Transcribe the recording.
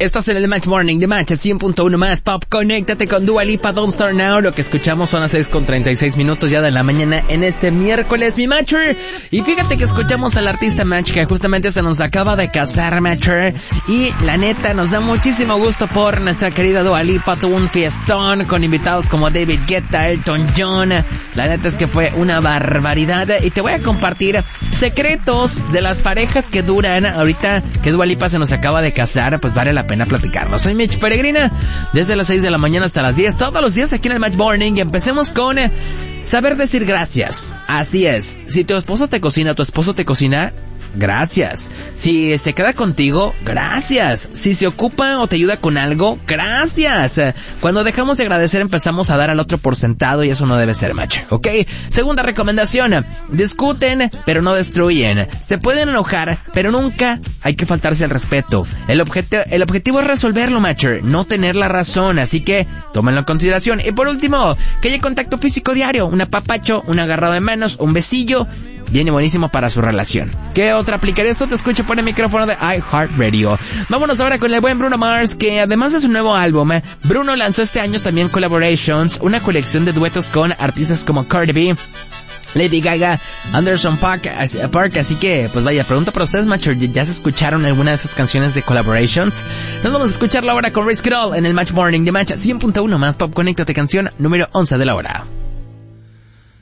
Estás en el Match Morning de Match 100.1 más Pop. Conéctate con Dua Lipa, Don't Start Now. Lo que escuchamos son las 6:36 ya de la mañana en este miércoles, mi Matcher. Y fíjate que escuchamos al artista Match que justamente se nos acaba de casar, Matcher. Y la neta nos da muchísimo gusto por nuestra querida Dua Lipa. Tuvo un fiestón con invitados como David Guetta, Elton John. La neta es que fue una barbaridad. Y te voy a compartir secretos de las parejas que duran. Ahorita que Dua Lipa se nos acaba de casar, pues vale la pena platicarlo. Soy Mitch Peregrina, desde las 6 de la mañana hasta las 10, todos los días aquí en el Match Morning. Y empecemos con saber decir gracias. Así es, si tu esposa te cocina, tu esposo te cocina, gracias. Si se queda contigo, gracias. Si se ocupa o te ayuda con algo, gracias. Cuando dejamos de agradecer empezamos a dar al otro por sentado y eso no debe ser, Match, ¿ok? Segunda recomendación, discuten pero no destruyen. Se pueden enojar, pero nunca hay que faltarse al respeto. El objetivo es resolverlo, Match, no tener la razón, así que tómenlo en consideración. Y por último, que haya contacto físico diario, un apapacho, un agarrado de manos, un besillo. Viene buenísimo para su relación. ¿Qué otra aplicaría esto? Te escucho por el micrófono de iHeartRadio. Vámonos ahora con el buen Bruno Mars, que además de su nuevo álbum, Bruno lanzó este año también Collaborations, una colección de duetos con artistas como Cardi B, Lady Gaga, Anderson .Paak, así que, pues vaya, pregunta para ustedes, Match, ¿ya se escucharon alguna de esas canciones de Collaborations? Nos vamos a escucharla ahora con Risk It All en el Match Morning de Match 100.1 más Pop. Conéctate, canción número 11 de la hora.